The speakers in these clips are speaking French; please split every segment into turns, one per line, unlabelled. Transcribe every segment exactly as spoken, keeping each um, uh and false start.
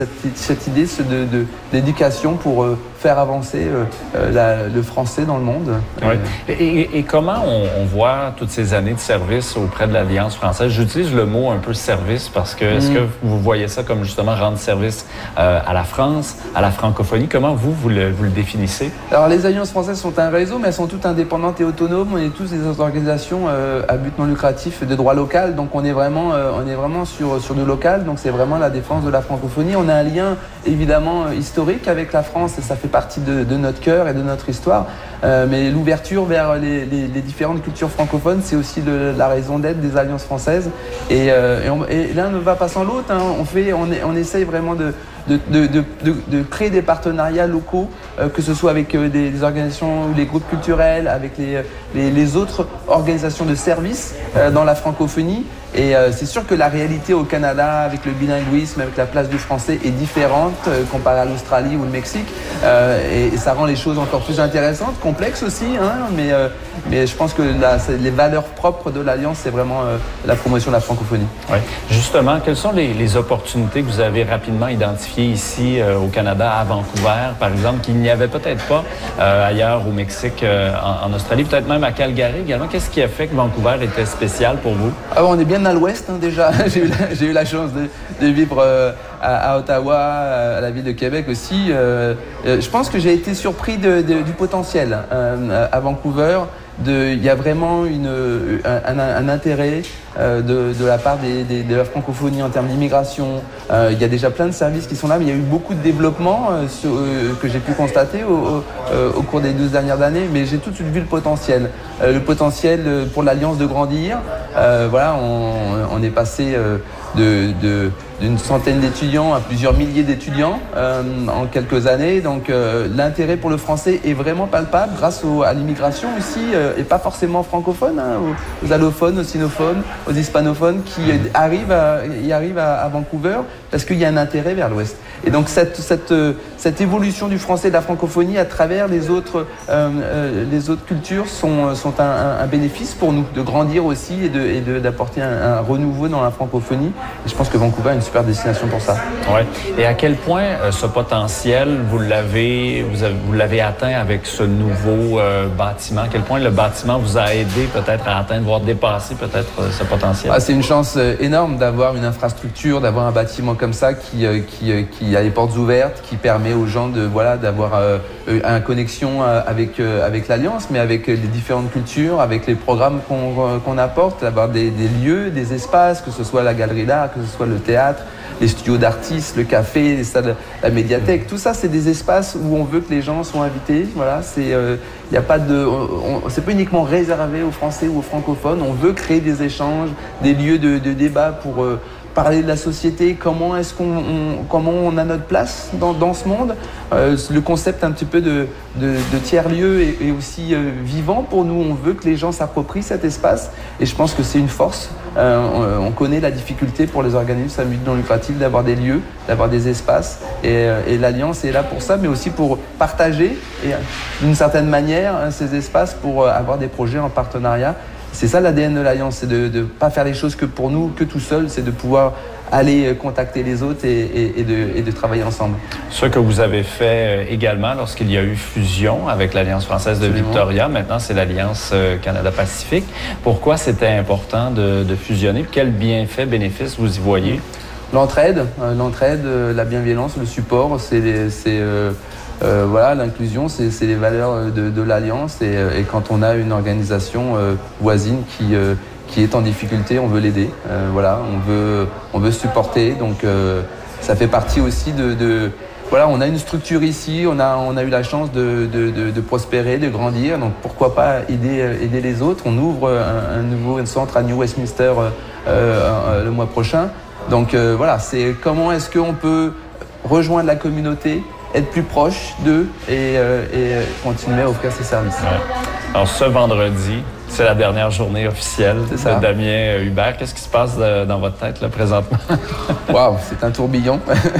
Cette, cette idée de, de, d'éducation pour euh, faire avancer euh, euh, la, le français dans le monde.
Oui. Et, et, et comment on, on voit toutes ces années de service auprès de l'Alliance française? J'utilise le mot un peu service parce que, mmh. est-ce que vous voyez ça comme justement rendre service euh, à la France, à la francophonie? Comment vous, vous le, vous le définissez?
Alors, les Alliances françaises sont un réseau, mais elles sont toutes indépendantes et autonomes. On est tous des organisations euh, à but non lucratif de droit local, donc on est vraiment, euh, on est vraiment sur, sur du local, donc c'est vraiment la défense de la francophonie. On a un lien évidemment euh, historique avec la France et ça fait partie de, de notre cœur et de notre histoire, euh, mais l'ouverture vers les, les, les différentes cultures francophones, c'est aussi le, la raison d'être des Alliances françaises et, euh, et, on, et l'un ne va pas sans l'autre, hein. on, fait, on, est, on essaye vraiment de De, de, de, de, de créer des partenariats locaux, euh, que ce soit avec euh, des, des organisations ou les groupes culturels, avec les, les, les autres organisations de services euh, dans la francophonie. Et euh, c'est sûr que la réalité au Canada, avec le bilinguisme, avec la place du français, est différente euh, comparée à l'Australie ou le Mexique. Euh, et, et ça rend les choses encore plus intéressantes, complexes aussi, hein, mais, euh, mais je pense que la, les valeurs propres de l'Alliance, c'est vraiment euh, la promotion de la francophonie.
Oui. Justement, quelles sont les, les opportunités que vous avez rapidement identifiées ici euh, au Canada, à Vancouver, par exemple, qu'il n'y avait peut-être pas euh, ailleurs au Mexique, euh, en, en Australie, peut-être même à Calgary également? Qu'est-ce qui a fait que Vancouver était spécial pour vous?
Ah bon, on est bien à l'ouest, hein, déjà. J'ai eu, la, j'ai eu la chance de, de vivre euh, à, à Ottawa, à la ville de Québec aussi. Euh, euh, je pense que j'ai été surpris de, de, du potentiel euh, à Vancouver. Il y a vraiment une, un, un, un intérêt euh, de, de la part des, des, de la francophonie en termes d'immigration. Euh, il y a déjà plein de services qui sont là, mais il y a eu beaucoup de développement euh, sur, euh, que j'ai pu constater au, au, euh, au cours des douze dernières années, mais j'ai tout de suite vu le potentiel. Euh, le potentiel pour l'Alliance de grandir. Euh, voilà, on, on est passé euh, de, de, d'une centaine d'étudiants à plusieurs milliers d'étudiants euh, en quelques années. Donc euh, l'intérêt pour le français est vraiment palpable grâce au, à l'immigration aussi, euh, et pas forcément francophone, hein, aux, aux allophones, aux sinophones, aux hispanophones qui arrivent à, y arrivent à, à Vancouver parce qu'il y a un intérêt vers l'Ouest. Et donc cette, cette, cette évolution du français et de la francophonie à travers les autres, euh, euh, les autres cultures sont, sont un, un, un bénéfice pour nous, de grandir aussi et, de, et de, d'apporter un, un renouveau dans la francophonie. Et je pense que Vancouver est une super destination pour ça.
Ouais. Et à quel point euh, ce potentiel, vous l'avez, vous, avez, vous l'avez atteint avec ce nouveau euh, bâtiment? À quel point le bâtiment vous a aidé peut-être à atteindre, voire dépasser peut-être euh, ce potentiel?
Ah, c'est une chance euh, énorme d'avoir une infrastructure, d'avoir un bâtiment comme ça qui, euh, qui, euh, qui a les portes ouvertes, qui permet aux gens de, voilà, d'avoir euh, une connexion euh, avec, euh, avec l'Alliance, mais avec les différentes cultures, avec les programmes qu'on, qu'on apporte, d'avoir des, des lieux, des espaces, que ce soit la galerie d'art, que ce soit le théâtre, les studios d'artistes, le café, les salles, la médiathèque, tout ça, c'est des espaces où on veut que les gens soient invités. Voilà, c'est, euh, y a pas de, on, on, c'est pas uniquement réservé aux Français ou aux francophones. On veut créer des échanges, des lieux de, de débat pour euh, parler de la société. Comment est-ce qu'on, on, comment on a notre place dans, dans ce monde. Euh, le concept un petit peu de, de, de tiers-lieu est, est aussi euh, vivant pour nous. On veut que les gens s'approprient cet espace, et je pense que c'est une force. Euh, on, on connaît la difficulté pour les organismes à but non lucratif d'avoir des lieux, d'avoir des espaces, et, et l'Alliance est là pour ça, mais aussi pour partager et, d'une certaine manière ces espaces pour avoir des projets en partenariat. C'est ça l'A D N de l'Alliance, c'est de ne pas faire les choses que pour nous, que tout seul, c'est de pouvoir aller contacter les autres et, et, et, de, et de travailler ensemble.
Ce que vous avez fait également lorsqu'il y a eu fusion avec l'Alliance française de Absolument. Victoria, maintenant c'est l'Alliance Canada-Pacifique. Pourquoi c'était important de, de fusionner? Quels bienfaits, bénéfices vous y voyez?
L'entraide, euh, l'entraide, euh, la bienveillance, le support, c'est, c'est euh, euh, voilà, l'inclusion, c'est, c'est les valeurs de, de l'Alliance, et, et quand on a une organisation euh, voisine qui euh, qui est en difficulté, on veut l'aider, euh, voilà, on veut, on veut supporter, donc euh, ça fait partie aussi de, de, voilà, on a une structure ici, on a, on a eu la chance de, de, de, de prospérer, de grandir, donc pourquoi pas aider, aider les autres. On ouvre un, un nouveau centre à New Westminster euh, euh, le mois prochain, donc euh, voilà, c'est comment est-ce qu'on peut rejoindre la communauté, être plus proche d'eux et, euh, et continuer à offrir ces services.
Ouais. Alors ce vendredi, c'est la dernière journée officielle de Damien Hubert. Qu'est-ce qui se passe de, dans votre tête là, présentement?
Waouh, c'est un tourbillon.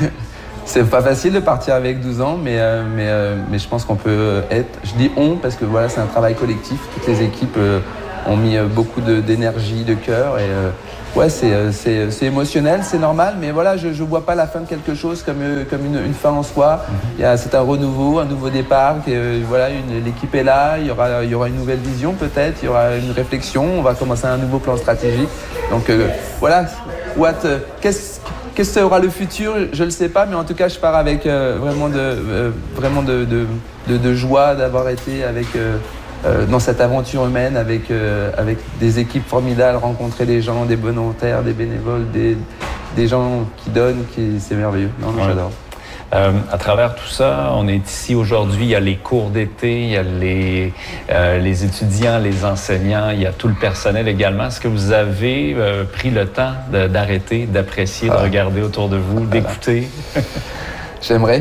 C'est pas facile de partir avec douze ans, mais, euh, mais, euh, mais je pense qu'on peut être... Je dis on parce que voilà, c'est un travail collectif. Toutes les équipes euh, ont mis beaucoup de, d'énergie, de cœur. Et, euh, ouais, c'est, c'est, c'est émotionnel, c'est normal, mais voilà, je ne vois pas la fin de quelque chose comme, comme une, une fin en soi. Il y a, c'est un renouveau, un nouveau départ. Et, voilà, une, l'équipe est là, il y aura, il y aura une nouvelle vision peut-être, il y aura une réflexion, on va commencer un nouveau plan stratégique. Donc euh, voilà, what, euh, qu'est-ce Qu'est-ce que sera le futur? Je ne le sais pas, mais en tout cas, je pars avec euh, vraiment, de, euh, vraiment de, de, de, de joie d'avoir été avec, euh, euh, dans cette aventure humaine, avec, euh, avec des équipes formidables, rencontrer des gens, des volontaires, des bénévoles, des, des gens qui donnent, qui, c'est merveilleux. Non, non, ouais. J'adore.
Euh, à travers tout ça, on est ici aujourd'hui, il y a les cours d'été, il y a les, euh, les étudiants, les enseignants, il y a tout le personnel également. Est-ce que vous avez euh, pris le temps de, d'arrêter, d'apprécier, ah. de regarder autour de vous, voilà. d'écouter?
J'aimerais.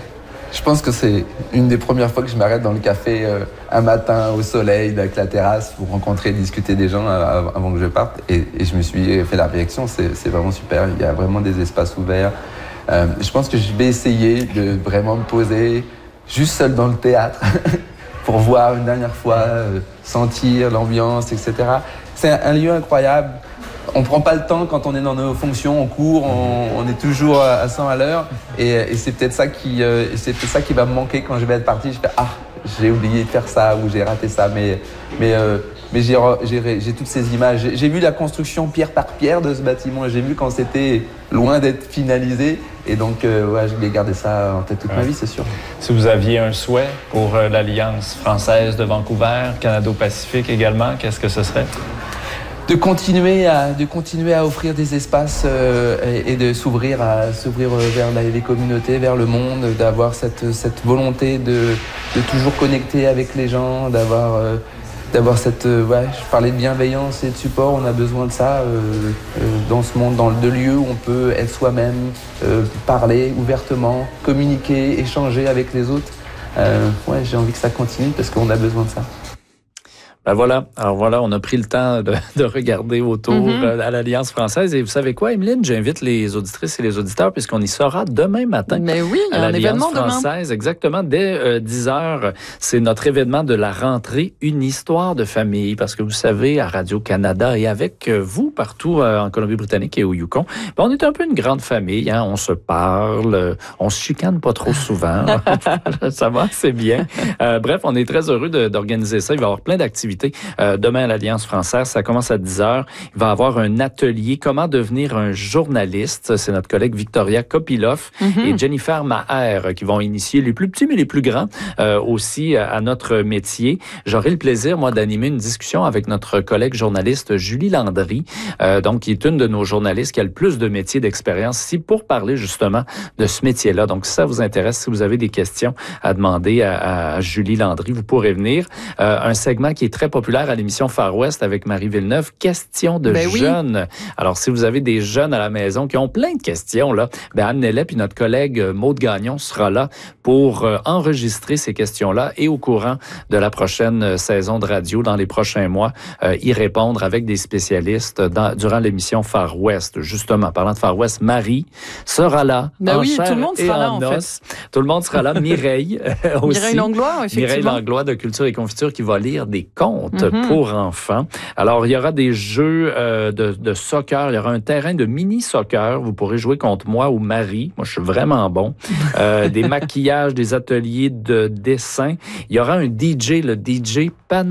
Je pense que c'est une des premières fois que je m'arrête dans le café euh, un matin au soleil, avec la terrasse, pour rencontrer, discuter des gens euh, avant que je parte. Et, et je me suis fait la réaction, c'est, c'est vraiment super. Il y a vraiment des espaces ouverts. Euh, je pense que je vais essayer de vraiment me poser juste seul dans le théâtre pour voir une dernière fois, euh, sentir l'ambiance, et cetera. C'est un, un lieu incroyable. On ne prend pas le temps quand on est dans nos fonctions, on court, on, on est toujours à cent à l'heure. Et, et c'est peut-être ça qui, euh, c'est peut-être ça qui va me manquer quand je vais être parti. Je fais « Ah, j'ai oublié de faire ça » ou « J'ai raté ça ». Mais, mais, euh, mais j'ai, j'ai, j'ai toutes ces images. J'ai, j'ai vu la construction pierre par pierre de ce bâtiment. J'ai vu quand c'était loin d'être finalisé. Et donc, euh, ouais, je vais garder ça en tête toute ouais. ma vie, c'est sûr.
Si vous aviez un souhait pour euh, l'Alliance française de Vancouver, Canado-Pacifique également, qu'est-ce que ce serait?
De continuer à, de continuer à offrir des espaces euh, et, et de s'ouvrir, à, s'ouvrir vers la, les communautés, vers le monde, d'avoir cette, cette volonté de, de toujours connecter avec les gens, d'avoir... Euh, D'avoir cette, euh, ouais, je parlais de bienveillance et de support, on a besoin de ça euh, euh, dans ce monde, dans de lieux où on peut être soi-même, euh, parler ouvertement, communiquer, échanger avec les autres. Euh, ouais, j'ai envie que ça continue parce qu'on a besoin de ça.
Ben voilà, alors voilà, on a pris le temps de, de regarder autour mm-hmm. à l'Alliance française. Et vous savez quoi, Emeline? J'invite les auditrices et les auditeurs, puisqu'on y sera demain matin.
Mais oui, il y a un événement
française, demain. Exactement, dès euh, dix heures. C'est notre événement de la rentrée, une histoire de famille. Parce que vous savez, à Radio-Canada et avec vous, partout euh, en Colombie-Britannique et au Yukon, ben, on est un peu une grande famille. Hein? On se parle, euh, on se chicane pas trop souvent. Ça va, c'est bien. Euh, bref, on est très heureux de, d'organiser ça. Il va y avoir plein d'activités. Euh, demain à l'Alliance française, ça commence à dix heures. Il va y avoir un atelier « Comment devenir un journaliste ». C'est notre collègue Victoria Kopiloff mm-hmm. et Jennifer Maher qui vont initier les plus petits mais les plus grands euh, aussi à notre métier. J'aurai le plaisir, moi, d'animer une discussion avec notre collègue journaliste Julie Landry, euh, donc qui est une de nos journalistes qui a le plus de métiers d'expérience ici pour parler justement de ce métier-là. Donc, si ça vous intéresse, si vous avez des questions à demander à, à Julie Landry, vous pourrez venir. Euh, un segment qui est très populaire à l'émission Far West avec Marie Villeneuve, questions de ben jeunes. Oui. Alors, si vous avez des jeunes à la maison qui ont plein de questions, là, ben amenez-les, puis notre collègue Maude Gagnon sera là pour euh, enregistrer ces questions-là et au courant de la prochaine saison de radio, dans les prochains mois, euh, y répondre avec des spécialistes dans, durant l'émission Far West. Justement, parlant de Far West, Marie sera là.
Ben oui, tout le monde sera là, en
os. fait. Tout le monde sera là. Mireille aussi.
Mireille Langlois, effectivement.
Mireille Langlois de Culture et Confiture qui va lire des contes Mm-hmm. pour enfants. Alors, il y aura des jeux euh, de, de soccer. Il y aura un terrain de mini-soccer. Vous pourrez jouer contre moi ou Marie. Moi, je suis vraiment bon. Euh, des maquillages, des ateliers de dessin. Il y aura un D J, le D J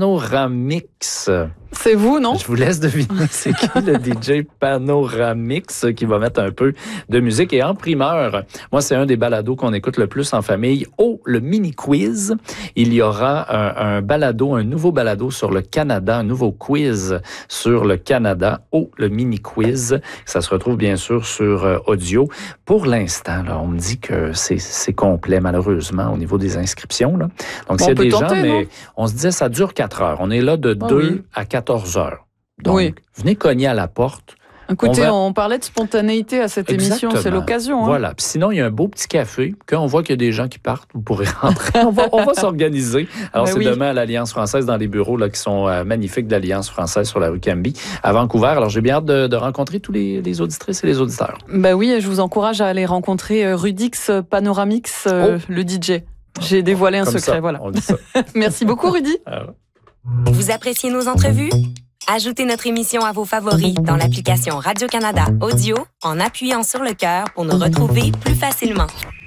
Panoramix.
C'est vous, non?
Je vous laisse deviner c'est qui le D J Panoramix qui va mettre un peu de musique. Et en primeur, moi, c'est un des balados qu'on écoute le plus en famille. Oh, le mini-quiz. Il y aura un, un balado, un nouveau balado sur le Canada, un nouveau quiz sur le Canada. Oh, le mini-quiz. Ça se retrouve bien sûr sur euh, audio. Pour l'instant, là, on me dit que c'est, c'est complet, malheureusement, au niveau des inscriptions. Là. Donc, bon, s'il y a des tenter, gens, mais on se disait ça dure quatre heures. On est là de ah, deux oui. à quatorze heures. Donc, oui. venez cogner à la porte.
Écoutez, on, va... on parlait de spontanéité à cette Exactement. émission, c'est l'occasion. Hein?
Voilà. Puis sinon, il y a un beau petit café. Quand on voit qu'il y a des gens qui partent, vous pourrez rentrer. on va, on va s'organiser. Alors, ben c'est oui. demain à l'Alliance française, dans les bureaux là, qui sont euh, magnifiques de l'Alliance française sur la rue Cambie, à Vancouver. Alors, j'ai bien hâte de, de rencontrer tous les, les auditrices et les auditeurs.
Ben oui, je vous encourage à aller rencontrer euh, Rudix Panoramix, euh, oh. le D J. J'ai dévoilé un
Comme
secret,
ça,
voilà.
On dit ça.
Merci beaucoup, Rudy.
Alors.
Vous appréciez nos entrevues? Ajoutez notre émission à vos favoris dans l'application Radio-Canada Audio en appuyant sur le cœur pour nous retrouver plus facilement.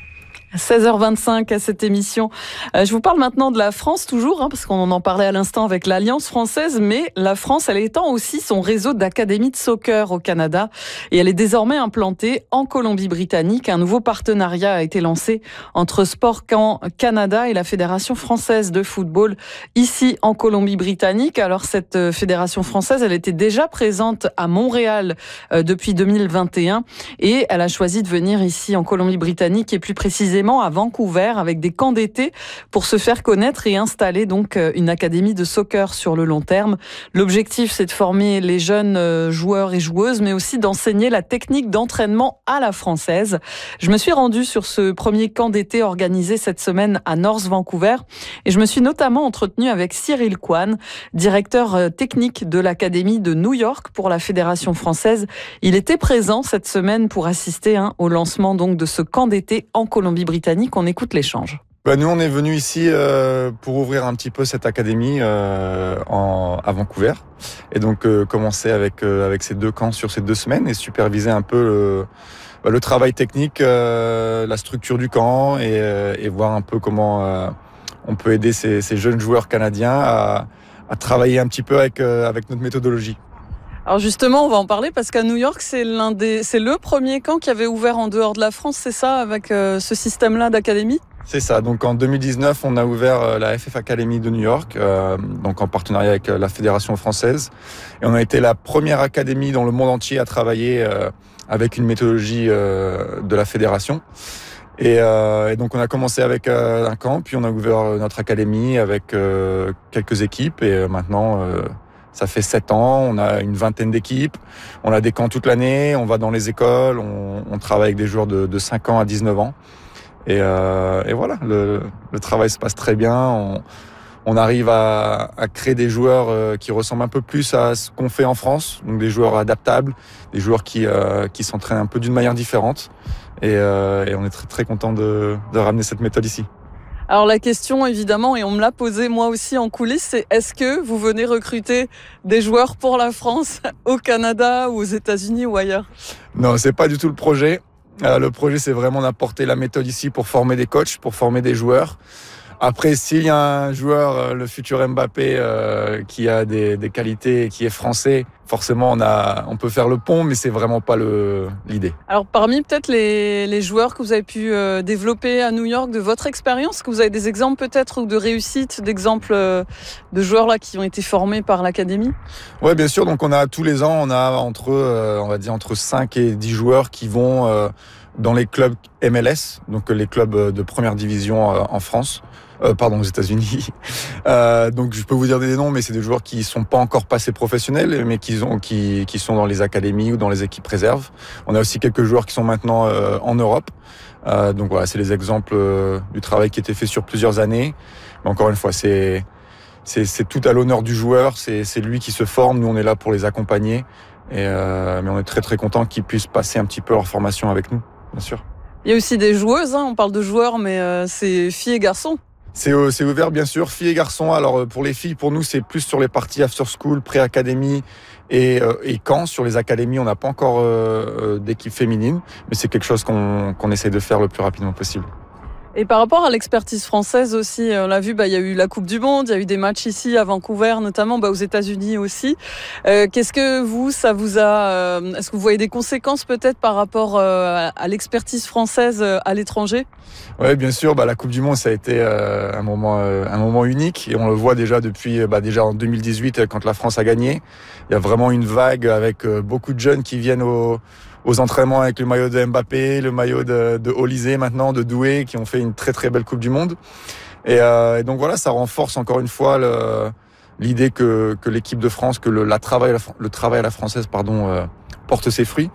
seize heures vingt-cinq à cette émission. Euh, je vous parle maintenant de la France toujours, hein, parce qu'on en parlait à l'instant avec l'Alliance française, mais la France, elle étend aussi son réseau d'académies de soccer au Canada et elle est désormais implantée en Colombie-Britannique. Un nouveau partenariat a été lancé entre Sport Canada et la Fédération française de football ici en Colombie-Britannique. Alors cette fédération française, elle était déjà présente à Montréal euh, depuis deux mille vingt et un et elle a choisi de venir ici en Colombie-Britannique et plus précisément à Vancouver avec des camps d'été pour se faire connaître et installer donc une académie de soccer sur le long terme. L'objectif, c'est de former les jeunes joueurs et joueuses, mais aussi d'enseigner la technique d'entraînement à la française. Je me suis rendue sur ce premier camp d'été organisé cette semaine à North Vancouver et je me suis notamment entretenue avec Cyril Kwan, directeur technique de l'académie de New York pour la Fédération française. Il était présent cette semaine pour assister hein, au lancement donc de ce camp d'été en Colombie-Britannique. On écoute l'échange.
Bah nous, on est venu ici euh, pour ouvrir un petit peu cette académie euh, en, à Vancouver et donc euh, commencer avec euh, avec ces deux camps sur ces deux semaines et superviser un peu le, bah, le travail technique, euh, la structure du camp et, euh, et voir un peu comment euh, on peut aider ces, ces jeunes joueurs canadiens à, à travailler un petit peu avec euh, avec notre méthodologie.
Alors justement, on va en parler parce qu'à New York, c'est l'un des, c'est le premier camp qui avait ouvert en dehors de la France, c'est ça, avec euh, ce système-là d'académie ?
C'est ça. Donc en deux mille dix-neuf, on a ouvert la F F Academy de New York, euh, donc en partenariat avec la Fédération française, et on a été la première académie dans le monde entier à travailler euh, avec une méthodologie euh, de la fédération. Et, euh, et donc on a commencé avec euh, un camp, puis on a ouvert notre académie avec euh, quelques équipes, et euh, maintenant. Euh, Ça fait sept ans, on a une vingtaine d'équipes, on a des camps toute l'année, on va dans les écoles, on, on travaille avec des joueurs de, de cinq ans à dix-neuf ans. Et, euh, et voilà, le, le travail se passe très bien. On, on arrive à, à créer des joueurs qui ressemblent un peu plus à ce qu'on fait en France, donc des joueurs adaptables, des joueurs qui, euh, qui s'entraînent un peu d'une manière différente. Et, euh, et on est très, très content de, de ramener cette méthode ici.
Alors la question évidemment, et on me l'a posée moi aussi en coulisses, c'est est-ce que vous venez recruter des joueurs pour la France au Canada ou aux États-Unis ou ailleurs ?
Non, c'est pas du tout le projet. Euh, le projet, c'est vraiment d'apporter la méthode ici pour former des coachs, pour former des joueurs. Après, s'il y a un joueur, le futur Mbappé, euh, qui a des, des qualités et qui est français, forcément, on a, on peut faire le pont, mais c'est vraiment pas le, l'idée.
Alors, parmi peut-être les, les joueurs que vous avez pu euh, développer à New York, de votre expérience, que vous avez des exemples peut-être de réussite, d'exemples euh, de joueurs là qui ont été formés par l'académie ?
Ouais, bien sûr. Donc, on a tous les ans, on a entre, euh, on va dire entre cinq et dix joueurs qui vont euh, dans les clubs M L S, donc les clubs de première division euh, en France. Euh, pardon, aux États-Unis. Euh, donc, je peux vous dire des noms, mais c'est des joueurs qui sont pas encore passés professionnels, mais qui ont, qui, qui sont dans les académies ou dans les équipes réserves. On a aussi quelques joueurs qui sont maintenant euh, en Europe. Euh, donc voilà, c'est les exemples euh, du travail qui a été fait sur plusieurs années. Mais encore une fois, c'est, c'est, c'est tout à l'honneur du joueur. C'est, c'est lui qui se forme. Nous, on est là pour les accompagner. Et euh, mais on est très très content qu'ils puissent passer un petit peu leur formation avec nous, bien sûr.
Il y a aussi des joueuses. Hein, on parle de joueurs, mais euh, c'est filles et garçons.
C'est, euh, c'est ouvert bien sûr, filles et garçons. Alors pour les filles, pour nous, c'est plus sur les parties after school, pré-académie et, euh, et camp. Sur les académies, on n'a pas encore euh, d'équipe féminine, mais c'est quelque chose qu'on, qu'on essaie de faire le plus rapidement possible.
Et par rapport à l'expertise française aussi, on l'a vu, bah, il y a eu la Coupe du Monde, il y a eu des matchs ici à Vancouver, notamment bah, aux États-Unis aussi. Euh, qu'est-ce que vous, ça vous a, euh, est-ce que vous voyez des conséquences peut-être par rapport euh, à l'expertise française euh, à l'étranger ?
Oui, bien sûr. Bah, la Coupe du Monde, ça a été euh, un moment, euh, un moment unique, et on le voit déjà depuis, bah, déjà en deux mille dix-huit, quand la France a gagné. Il y a vraiment une vague avec euh, beaucoup de jeunes qui viennent au aux entraînements avec le maillot de Mbappé, le maillot de, de Olysée maintenant, de Doué, qui ont fait une très très belle Coupe du Monde. Et, euh, et donc voilà, ça renforce encore une fois le, l'idée que, que l'équipe de France, que le, la travail, le travail à la française, pardon, euh, porte ses fruits.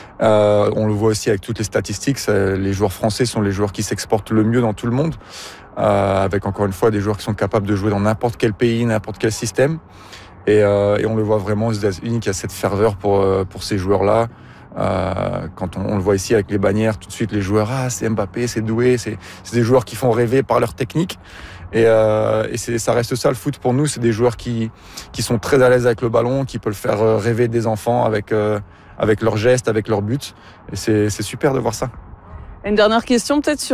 Euh, on le voit aussi avec toutes les statistiques, ça, les joueurs français sont les joueurs qui s'exportent le mieux dans tout le monde, euh, avec encore une fois des joueurs qui sont capables de jouer dans n'importe quel pays, n'importe quel système. Et, euh, et on le voit vraiment aux États-Unis qu'il y a cette ferveur pour, pour ces joueurs-là. Euh, quand on, on le voit ici avec les bannières, tout de suite les joueurs, ah c'est Mbappé, c'est Doué, c'est, c'est des joueurs qui font rêver par leur technique. Et, euh, et c'est, ça reste ça le foot pour nous, c'est des joueurs qui qui sont très à l'aise avec le ballon, qui peuvent faire rêver des enfants avec euh, avec leurs gestes, avec leurs buts. Et c'est, c'est super de voir ça.
Une dernière question peut-être sur